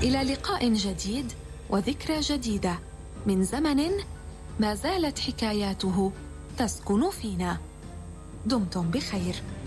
إلى لقاء جديد وذكرى جديدة من زمن ما زالت حكاياته تسكن فينا. دمتم بخير.